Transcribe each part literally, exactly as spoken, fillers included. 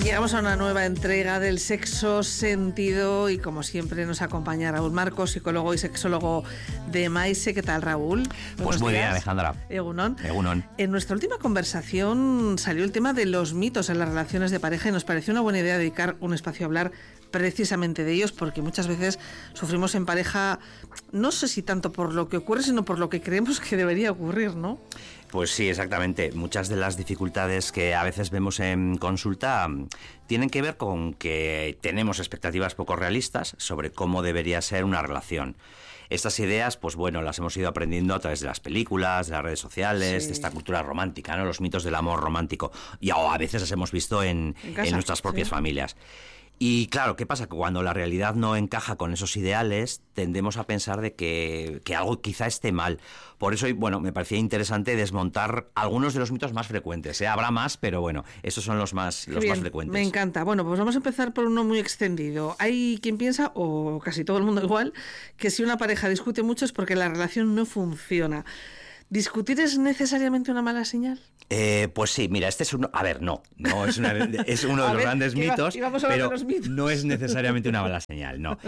Llegamos a una nueva entrega del Sexo Sentido y como siempre nos acompaña Raúl Marcos, psicólogo y sexólogo de Maise. ¿Qué tal, Raúl? Pues Buenos muy días. bien, Alejandra. Egunon. Egunon. En nuestra última conversación salió el tema de los mitos en las relaciones de pareja y nos pareció una buena idea dedicar un espacio a hablar precisamente de ellos, porque muchas veces sufrimos en pareja, no sé si tanto por lo que ocurre, sino por lo que creemos que debería ocurrir, ¿no? Pues sí, exactamente. Muchas de las dificultades que a veces vemos en consulta tienen que ver con que tenemos expectativas poco realistas sobre cómo debería ser una relación. Estas ideas, pues bueno, las hemos ido aprendiendo a través de las películas, de las redes sociales, sí. de esta cultura romántica, ¿no? Los mitos del amor romántico. Y a veces las hemos visto en, en, casa, en nuestras propias sí. familias. Y claro, ¿qué pasa? Que cuando la realidad no encaja con esos ideales, tendemos a pensar de que, que algo quizá esté mal. Por eso, bueno, me parecía interesante desmontar algunos de los mitos más frecuentes. ¿eh? Habrá más, pero bueno, esos son los más, los Bien, más frecuentes. Me encanta. Bueno, pues vamos a empezar por uno muy extendido. Hay quien piensa, o casi todo el mundo igual, que si una pareja discute mucho es porque la relación no funciona. ¿Discutir es necesariamente una mala señal? Eh, pues sí, mira, este es uno... A ver, no, no es, una, es uno de los ver, grandes mitos, iba, pero de los mitos. No es necesariamente una mala señal, no.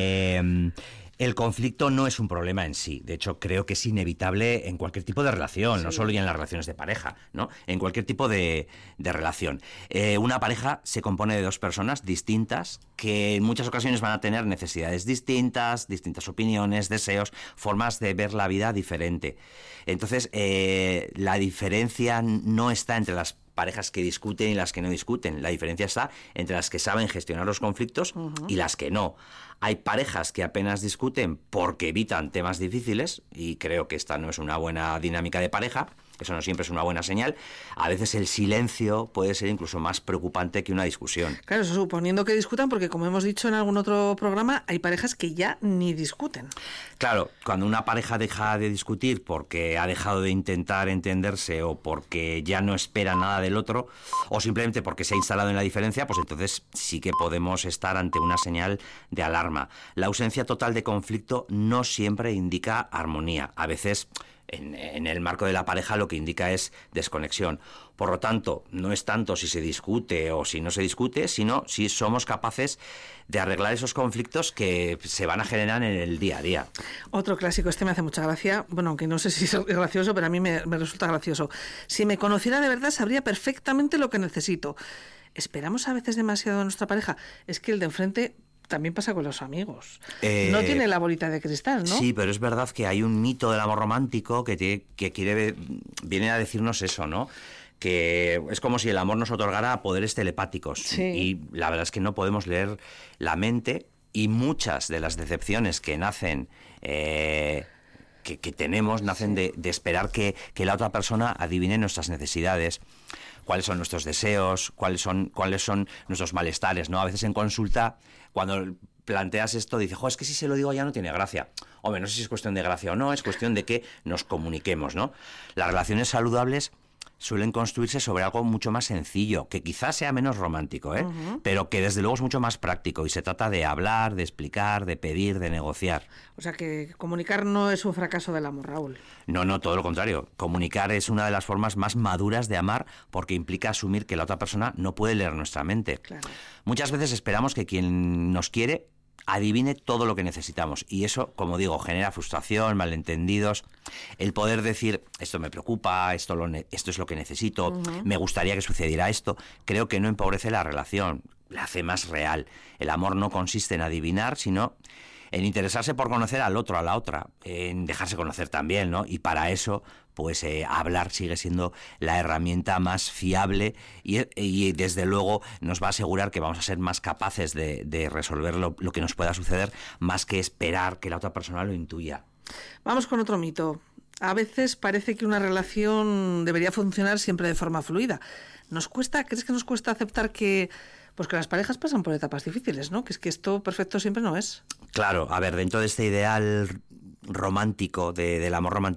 Eh, el conflicto no es un problema en sí. De hecho, creo que es inevitable en cualquier tipo de relación, sí. no solo ya en las relaciones de pareja, ¿no? En cualquier tipo de, de relación. Eh, una pareja se compone de dos personas distintas que en muchas ocasiones van a tener necesidades distintas, distintas opiniones, deseos, formas de ver la vida diferente. Entonces, eh, la diferencia no está entre las parejas que discuten y las que no discuten. La diferencia está entre las que saben gestionar los conflictos uh-huh. y las que no. Hay parejas que apenas discuten porque evitan temas difíciles, y creo que esta no es una buena dinámica de pareja. Eso no siempre es una buena señal. A veces el silencio puede ser incluso más preocupante que una discusión. Claro, eso suponiendo que discutan, porque como hemos dicho en algún otro programa, hay parejas que ya ni discuten. Claro, cuando una pareja deja de discutir porque ha dejado de intentar entenderse o porque ya no espera nada del otro, o simplemente porque se ha instalado en la diferencia, pues entonces sí que podemos estar ante una señal de alarma. La ausencia total de conflicto no siempre indica armonía. A veces... En, en el marco de la pareja lo que indica es desconexión. Por lo tanto, no es tanto si se discute o si no se discute, sino si somos capaces de arreglar esos conflictos que se van a generar en el día a día. Otro clásico, este me hace mucha gracia, bueno, aunque no sé si es gracioso, pero a mí me, me resulta gracioso. Si me conociera de verdad, sabría perfectamente lo que necesito. ¿Esperamos a veces demasiado a nuestra pareja? Es que el de enfrente... También pasa con los amigos. Eh, no tiene la bolita de cristal, ¿no? Sí, pero es verdad que hay un mito del amor romántico que, tiene, que quiere, viene a decirnos eso, ¿no? Que es como si el amor nos otorgara poderes telepáticos. Sí. Y la verdad es que no podemos leer la mente, y muchas de las decepciones que nacen... Eh, Que, que tenemos, nacen de, de esperar que, que la otra persona adivine nuestras necesidades, cuáles son nuestros deseos, cuáles son, cuáles son nuestros malestares, ¿no? A veces en consulta, cuando planteas esto, dices, jo, es que si se lo digo ya no tiene gracia. Hombre, no sé si es cuestión de gracia o no, es cuestión de que nos comuniquemos, ¿no? Las relaciones saludables suelen construirse sobre algo mucho más sencillo, que quizás sea menos romántico, ¿eh? Uh-huh. Pero que desde luego es mucho más práctico, y se trata de hablar, de explicar, de pedir, de negociar. O sea que comunicar no es un fracaso del amor, Raúl. No, no, todo lo contrario. Comunicar es una de las formas más maduras de amar, porque implica asumir que la otra persona no puede leer nuestra mente. Claro. Muchas veces esperamos que quien nos quiere adivine todo lo que necesitamos, y eso, como digo, genera frustración, malentendidos. El poder decir, esto me preocupa, esto, lo ne- esto es lo que necesito, uh-huh. me gustaría que sucediera esto, creo que no empobrece la relación, la hace más real. El amor no consiste en adivinar, sino en interesarse por conocer al otro, a la otra, en dejarse conocer también, ¿no? Y para eso, pues eh, hablar sigue siendo la herramienta más fiable, y, y desde luego nos va a asegurar que vamos a ser más capaces de, de resolver lo, lo que nos pueda suceder, más que esperar que la otra persona lo intuya. Vamos con otro mito. A veces parece que una relación debería funcionar siempre de forma fluida. ¿Nos cuesta, crees que nos cuesta aceptar que, pues que las parejas pasan por etapas difíciles, ¿no? Que es que esto perfecto siempre no es. Claro, a ver, dentro de este ideal romántico, de, del amor romántico,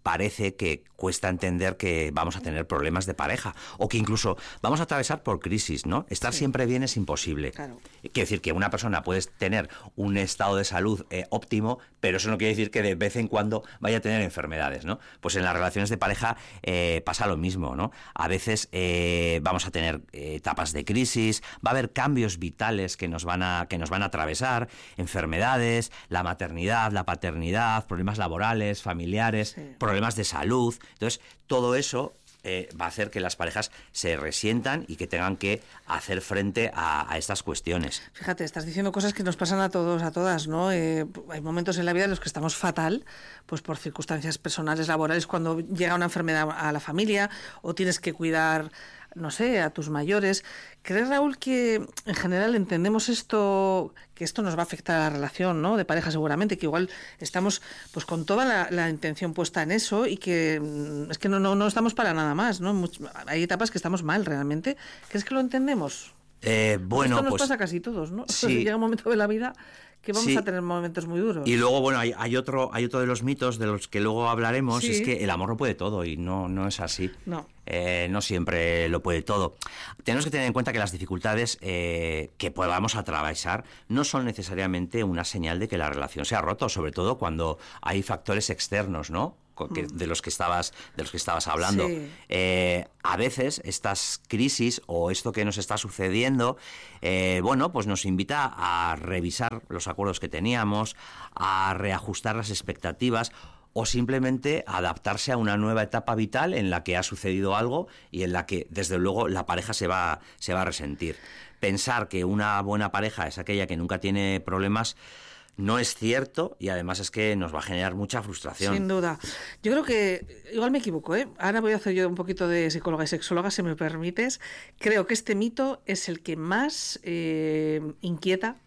parece que cuesta entender que vamos a tener problemas de pareja o que incluso vamos a atravesar por crisis, ¿no? Estar sí. siempre bien es imposible. Claro. Quiere decir que una persona puede tener un estado de salud eh, óptimo, pero eso no quiere decir que de vez en cuando vaya a tener enfermedades, ¿no? Pues en las relaciones de pareja eh, pasa lo mismo, ¿no? A veces eh, vamos a tener eh, etapas de crisis, va a haber cambios vitales que nos van a que nos van a atravesar, enfermedades, la maternidad, la paternidad, problemas laborales, familiares, sí. problemas de salud. Entonces, todo eso eh, va a hacer que las parejas se resientan y que tengan que hacer frente a, a estas cuestiones. Fíjate, estás diciendo cosas que nos pasan a todos, a todas, ¿no? Eh, hay momentos en la vida en los que estamos fatal, pues por circunstancias personales, laborales, cuando llega una enfermedad a la familia o tienes que cuidar, no sé, a tus mayores. ¿Crees, Raúl, que en general entendemos esto, que esto nos va a afectar a la relación, ¿no?, de pareja seguramente, que igual estamos pues con toda la, la intención puesta en eso y que es que no, no, no estamos para nada más, ¿no? Much, hay etapas que estamos mal realmente. ¿Crees que lo entendemos? Eh, bueno, esto nos pues, pasa a casi todos, ¿no? Sí. Llega un momento de la vida que vamos sí. a tener momentos muy duros. Y luego, bueno, hay, hay otro hay otro de los mitos de los que luego hablaremos, sí. es que el amor lo puede todo y no, no es así. No. Eh, no siempre lo puede todo. Tenemos que tener en cuenta que las dificultades eh, que podamos atravesar no son necesariamente una señal de que la relación se ha roto, sobre todo cuando hay factores externos, ¿no?, Que, de los que estabas de los que estabas hablando. Sí. Eh, a veces estas crisis o esto que nos está sucediendo, eh, bueno, pues nos invita a revisar los acuerdos que teníamos, a reajustar las expectativas o simplemente adaptarse a una nueva etapa vital en la que ha sucedido algo y en la que, desde luego, la pareja se va, se va a resentir. Pensar que una buena pareja es aquella que nunca tiene problemas no es cierto y además es que nos va a generar mucha frustración. Sin duda. Yo creo que, igual me equivoco, ¿eh? Ahora voy a hacer yo un poquito de psicóloga y sexóloga, si me permites. Creo que este mito es el que más eh, inquieta,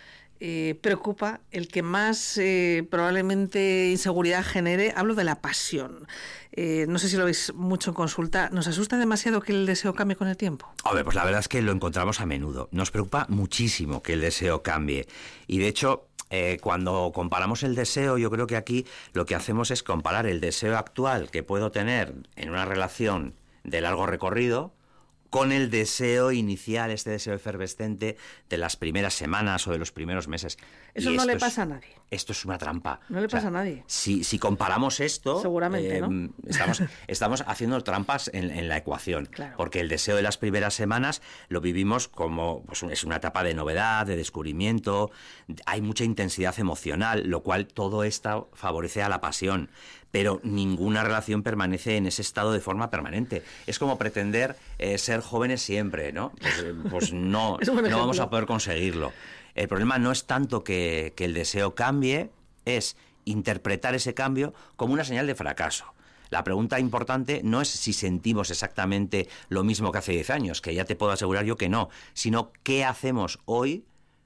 eh, preocupa, el que más eh, probablemente inseguridad genere. Hablo de la pasión. Eh, no sé si lo veis mucho en consulta. ¿Nos asusta demasiado que el deseo cambie con el tiempo? Hombre, pues la verdad es que lo encontramos a menudo. Nos preocupa muchísimo que el deseo cambie. Y de hecho, Eh, cuando comparamos el deseo, yo creo que aquí lo que hacemos es comparar el deseo actual que puedo tener en una relación de largo recorrido con el deseo inicial, este deseo efervescente de las primeras semanas o de los primeros meses. Eso y no le es, pasa a nadie. Esto es una trampa. No le o sea, pasa a nadie. Si, si comparamos esto, seguramente, eh, ¿no? estamos, estamos haciendo trampas en, en la ecuación. Claro. Porque el deseo de las primeras semanas lo vivimos como pues, es una etapa de novedad, de descubrimiento, hay mucha intensidad emocional, lo cual todo esto favorece a la pasión. Pero ninguna relación permanece en ese estado de forma permanente. Es como pretender eh, ser jóvenes siempre, ¿no? Pues, pues no, no vamos a poder conseguirlo. El problema no es tanto que, que el deseo cambie, es interpretar ese cambio como una señal de fracaso. La pregunta importante no es si sentimos exactamente lo mismo que hace diez años, que ya te puedo asegurar yo que no, sino qué hacemos hoy,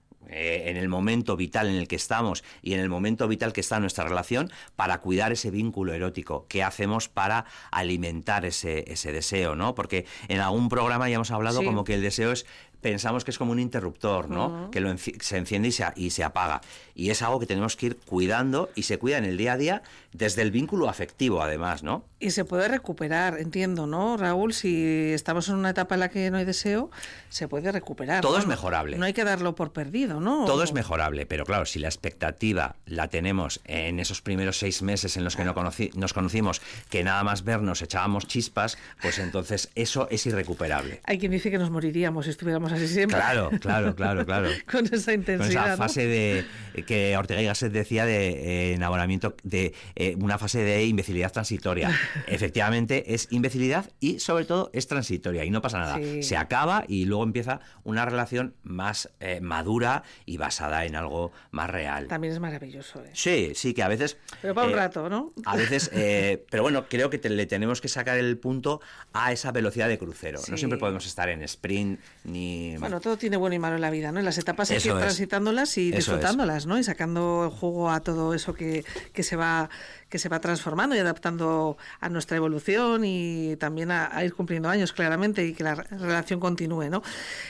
Eh, en el momento vital en el que estamos y en el momento vital que está nuestra relación para cuidar ese vínculo erótico. ¿Qué hacemos para alimentar ese, ese deseo, ¿no? Porque en algún programa ya hemos hablado sí. como que el deseo es, pensamos que es como un interruptor, ¿no? Uh-huh. Que lo enci- se enciende y se, y se apaga. Y es algo que tenemos que ir cuidando y se cuida en el día a día desde el vínculo afectivo, además, ¿no? Y se puede recuperar, entiendo, ¿no, Raúl? Si estamos en una etapa en la que no hay deseo, se puede recuperar. Todo ¿no? es mejorable. No hay que darlo por perdido, ¿no? Todo es mejorable, pero claro, si la expectativa la tenemos en esos primeros seis meses en los que no conocí, nos conocimos, que nada más vernos echábamos chispas, pues entonces eso es irrecuperable. Hay quien dice que nos moriríamos si estuviéramos así siempre. Claro, claro, claro, claro. Con esa intensidad, Con esa ¿no? fase de que Ortega y Gasset decía de eh, enamoramiento, de eh, una fase de imbecilidad transitoria. Efectivamente es imbecilidad y sobre todo es transitoria y no pasa nada. Sí. Se acaba y luego empieza una relación más eh, madura y basada en algo más real. También es maravilloso, ¿eh? Sí, sí, que a veces... Pero para eh, un rato, ¿no? A veces, eh, pero bueno, creo que te, le tenemos que sacar el punto a esa velocidad de crucero. Sí. No siempre podemos estar en sprint ni... Bueno, todo tiene bueno y malo en la vida, ¿no? En las etapas hay que ir Eso es. transitándolas y Eso disfrutándolas, ¿no? Y sacando el jugo a todo eso que, que se va que se va transformando y adaptando a nuestra evolución y también a, a ir cumpliendo años, claramente, y que la relación continúe, ¿no?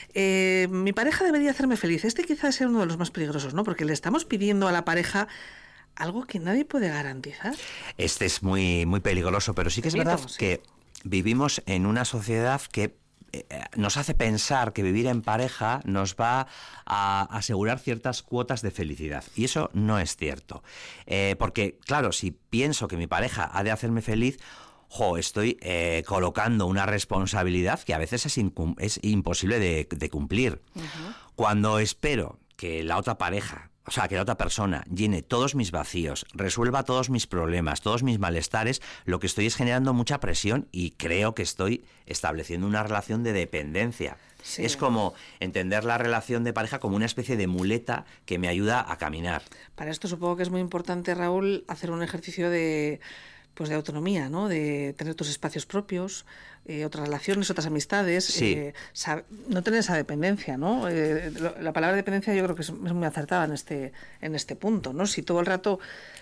Eh, mi pareja debería hacerme feliz. Este quizás sea uno de los más peligrosos, ¿no? Porque le estamos pidiendo a la pareja algo que nadie puede garantizar. Este es muy, muy peligroso, pero sí que es Mito, verdad sí. que vivimos en una sociedad que nos hace pensar que vivir en pareja nos va a asegurar ciertas cuotas de felicidad. Y eso no es cierto. Eh, porque, claro, si pienso que mi pareja ha de hacerme feliz, jo, estoy eh, colocando una responsabilidad que a veces es, incum- es imposible de, de cumplir. Uh-huh. Cuando espero que la otra pareja, o sea, que la otra persona llene todos mis vacíos, resuelva todos mis problemas, todos mis malestares, lo que estoy es generando mucha presión y creo que estoy estableciendo una relación de dependencia. Sí. Es como entender la relación de pareja como una especie de muleta que me ayuda a caminar. Para esto supongo que es muy importante, Raúl, hacer un ejercicio de... pues de autonomía, ¿no? De tener tus espacios propios, eh, otras relaciones, otras amistades, sí. eh, sab- no tener esa dependencia, ¿no? Eh, lo, la palabra dependencia yo creo que es, es muy acertada en este, en este punto, ¿no? Si todo el rato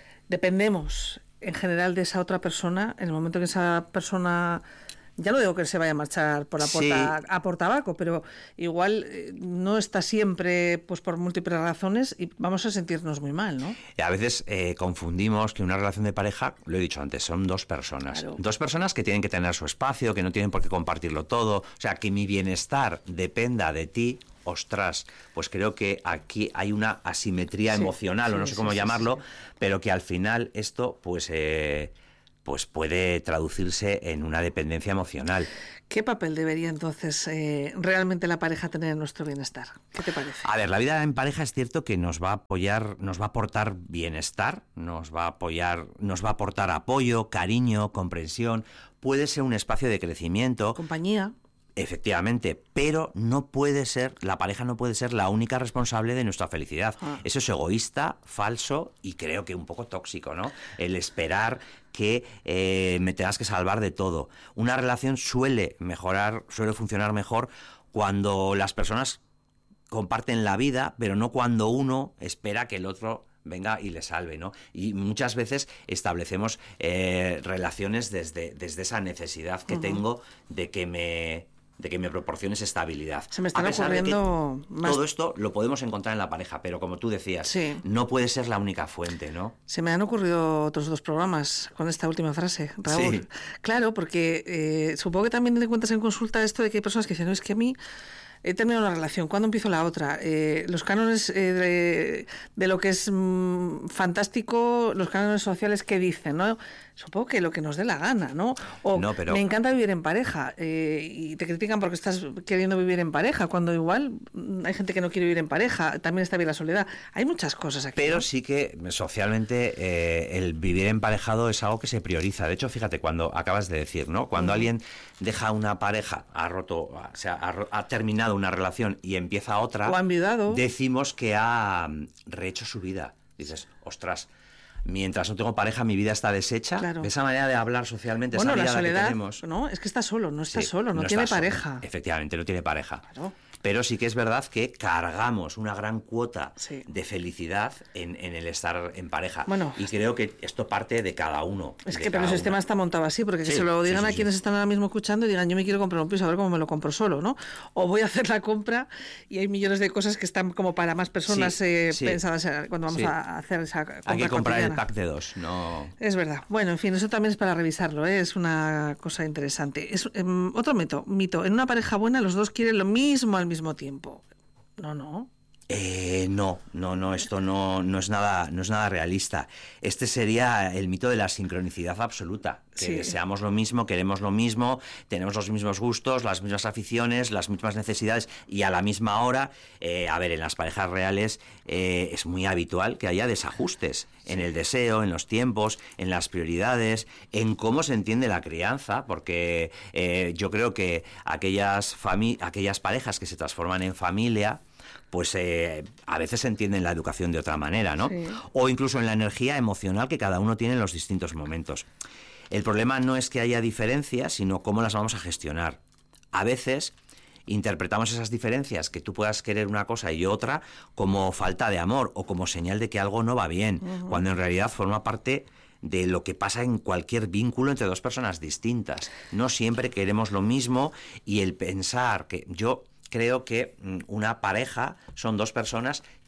dependemos en general de esa otra persona, en el momento que esa persona... Ya no digo que se vaya a marchar por la puerta sí. a por tabaco, pero igual eh, no está siempre pues por múltiples razones y vamos a sentirnos muy mal, ¿no? Y a veces eh, confundimos que una relación de pareja, lo he dicho antes, son dos personas. Claro. Dos personas que tienen que tener su espacio, que no tienen por qué compartirlo todo. O sea, que mi bienestar dependa de ti. Ostras, pues creo que aquí hay una asimetría sí, emocional, sí, o no sé cómo sí, llamarlo, sí, sí. pero que al final esto, pues... Eh, pues puede traducirse en una dependencia emocional. ¿Qué papel debería entonces eh, realmente la pareja tener en nuestro bienestar? ¿Qué te parece? A ver, la vida en pareja es cierto que nos va a apoyar, nos va a aportar bienestar, nos va a apoyar, nos va a aportar apoyo, cariño, comprensión, puede ser un espacio de crecimiento. Compañía. Efectivamente, pero no puede ser, la pareja no puede ser la única responsable de nuestra felicidad. Ah. Eso es egoísta, falso y creo que un poco tóxico, ¿no? El esperar que eh, me tengas que salvar de todo. Una relación suele mejorar, suele funcionar mejor cuando las personas comparten la vida, pero no cuando uno espera que el otro venga y le salve, ¿no? Y muchas veces establecemos eh, relaciones desde, desde esa necesidad que uh-huh. tengo de que me... de que me proporciones estabilidad. Se me están ocurriendo más... Todo esto lo podemos encontrar en la pareja, pero como tú decías, sí. no puede ser la única fuente, ¿no? Se me han ocurrido otros dos programas con esta última frase, Raúl. Sí. Claro, porque eh, supongo que también te encuentras en consulta esto de que hay personas que dicen, no, es que a mí he terminado una relación, ¿cuándo empiezo la otra? Eh, los cánones eh, de, de lo que es mmm, fantástico, los cánones sociales que dicen, ¿no? Supongo que lo que nos dé la gana, ¿no? O no, pero... me encanta vivir en pareja eh, y te critican porque estás queriendo vivir en pareja, cuando igual hay gente que no quiere vivir en pareja, también está bien la soledad. Hay muchas cosas aquí. Pero ¿no? sí que socialmente eh, el vivir emparejado es algo que se prioriza. De hecho, fíjate, cuando acabas de decir, ¿no? Cuando uh-huh. alguien deja una pareja, ha roto, o sea, ha, ha terminado una relación y empieza otra, o ha enviudado, decimos que ha rehecho su vida. Dices, ostras, mientras no tengo pareja, mi vida está deshecha. Claro. De esa manera de hablar socialmente, bueno, esa mirada la soledad, que tenemos. No, es que está solo, no está sí, solo, no, no tiene pareja. Solo. Efectivamente, no tiene pareja. Claro. Pero sí que es verdad que cargamos una gran cuota sí. de felicidad en, en el estar en pareja. Bueno, y creo que esto parte de cada uno. Es que pero el sistema está montado así, porque que sí, se lo digan sí, sí, a quienes sí. están ahora mismo escuchando y digan, yo me quiero comprar un piso, a ver cómo me lo compro solo, ¿no? O voy a hacer la compra y hay millones de cosas que están como para más personas sí, eh, sí. pensadas cuando vamos sí. a hacer esa compra. Hay que comprar cotidiana. el pack de dos, no... Es verdad. Bueno, en fin, eso también es para revisarlo, ¿eh? Es una cosa interesante. Es eh, otro mito, mito. En una pareja buena los dos quieren lo mismo al mismo tiempo. No, no. Eh, no, no, no, esto no, no es nada, no es nada realista. Este sería el mito de la sincronicidad absoluta, que sí. deseamos lo mismo, queremos lo mismo, tenemos los mismos gustos, las mismas aficiones, las mismas necesidades y a la misma hora. Eh, a ver, en las parejas reales eh, es muy habitual que haya desajustes sí. en el deseo, en los tiempos, en las prioridades, en cómo se entiende la crianza, porque eh, yo creo que aquellas fami- aquellas parejas que se transforman en familia, pues eh, a veces se entiende en la educación de otra manera, ¿no? Sí. O incluso en la energía emocional que cada uno tiene en los distintos momentos. El problema no es que haya diferencias, sino cómo las vamos a gestionar. A veces interpretamos esas diferencias, que tú puedas querer una cosa y otra, como falta de amor o como señal de que algo no va bien, uh-huh. cuando en realidad forma parte de lo que pasa en cualquier vínculo entre dos personas distintas. No siempre queremos lo mismo y el pensar que yo... Creo que una pareja son dos personas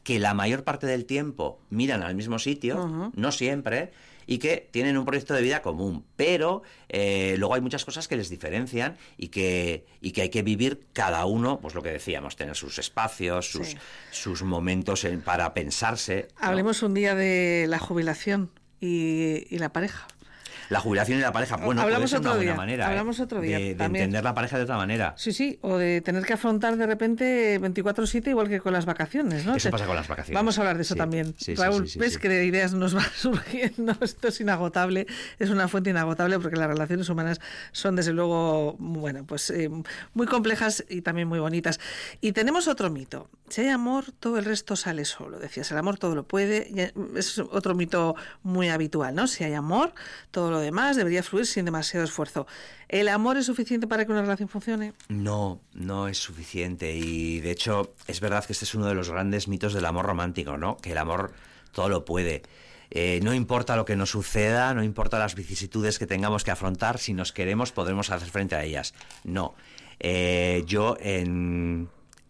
que la mayor parte del tiempo miran al mismo sitio, uh-huh. no siempre, y que tienen un proyecto de vida común, pero eh, luego hay muchas cosas que les diferencian y que, y que hay que vivir cada uno, pues lo que decíamos, tener sus espacios, sus, sí. sus momentos en, para pensarse. Hablemos ¿no? un día de la jubilación y, y la pareja. La jubilación y la pareja, bueno, hablamos puede ser otro una día, buena manera hablamos ¿eh? otro día, de, de entender la pareja de otra manera. Sí, sí, o de tener que afrontar de repente veinticuatro siete igual que con las vacaciones, ¿no? Eso pasa con las vacaciones. Vamos a hablar de eso sí, también. Sí, Raúl, sí, sí, ves sí. que de ideas nos va surgiendo, esto es inagotable, es una fuente inagotable porque las relaciones humanas son desde luego, bueno, pues eh, muy complejas y también muy bonitas. Y tenemos otro mito, si hay amor, todo el resto sale solo, decías, el amor todo lo puede, es otro mito muy habitual, ¿no? Si hay amor, todo lo demás debería fluir sin demasiado esfuerzo. ¿El amor es suficiente para que una relación funcione? No, no es suficiente. Y de hecho, es verdad que este es uno de los grandes mitos del amor romántico, ¿no? Que el amor todo lo puede. Eh, no importa lo que nos suceda, no importa las vicisitudes que tengamos que afrontar, si nos queremos podremos hacer frente a ellas. No. Eh, yo en...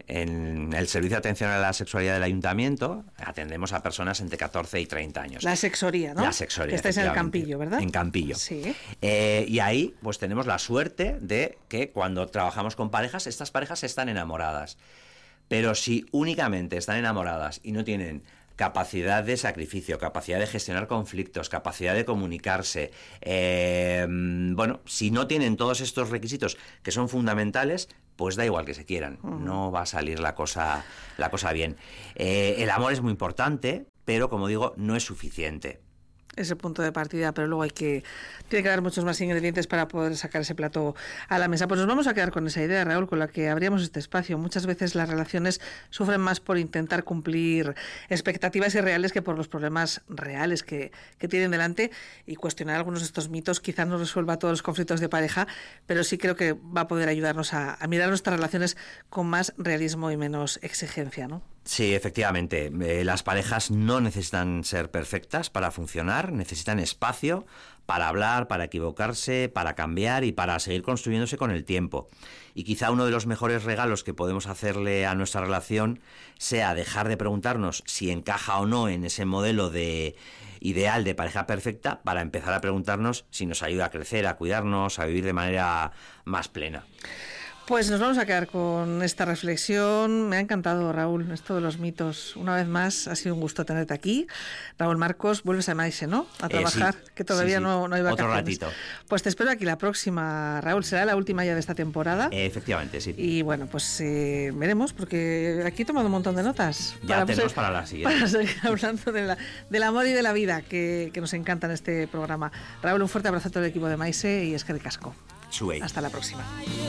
En el Servicio de Atención a la Sexualidad del Ayuntamiento atendemos a personas entre catorce y treinta años. La sexoría, ¿no? La sexoría. Que estáis en el Campillo, ¿verdad? En Campillo. Sí. Eh, y ahí pues tenemos la suerte de que cuando trabajamos con parejas, estas parejas están enamoradas. Pero si únicamente están enamoradas y no tienen capacidad de sacrificio, capacidad de gestionar conflictos, capacidad de comunicarse, eh, bueno, si no tienen todos estos requisitos que son fundamentales, pues da igual que se quieran, uh-huh. no va a salir la cosa, la cosa bien. Eh, el amor es muy importante, pero como digo, no es suficiente. Ese punto de partida, pero luego hay que tiene que dar muchos más ingredientes para poder sacar ese plato a la mesa. Pues nos vamos a quedar con esa idea, Raúl, con la que abríamos este espacio. Muchas veces las relaciones sufren más por intentar cumplir expectativas irreales que por los problemas reales que, que tienen delante, y cuestionar algunos de estos mitos quizás no resuelva todos los conflictos de pareja, pero sí creo que va a poder ayudarnos a, a mirar nuestras relaciones con más realismo y menos exigencia, ¿no? Sí, efectivamente. Eh, las parejas no necesitan ser perfectas para funcionar, necesitan espacio para hablar, para equivocarse, para cambiar y para seguir construyéndose con el tiempo. Y quizá uno de los mejores regalos que podemos hacerle a nuestra relación sea dejar de preguntarnos si encaja o no en ese modelo de ideal de pareja perfecta, para empezar a preguntarnos si nos ayuda a crecer, a cuidarnos, a vivir de manera más plena. Pues nos vamos a quedar con esta reflexión. Me ha encantado, Raúl, esto de los mitos. Una vez más, ha sido un gusto tenerte aquí. Raúl Marcos, vuelves a Maise, ¿no? A trabajar, eh, sí, que todavía sí, sí. No, no hay vacaciones. Otro ratito. Pues te espero aquí la próxima, Raúl. Será la última ya de esta temporada. Eh, efectivamente, sí. Y bueno, pues eh, veremos, porque aquí he tomado un montón de notas. Ya para, tenemos para la siguiente. Para seguir hablando de la, del amor y de la vida, que, que nos encanta en este programa. Raúl, un fuerte abrazo a todo el equipo de Maise y eskerrik asko. Suey. Hasta la próxima.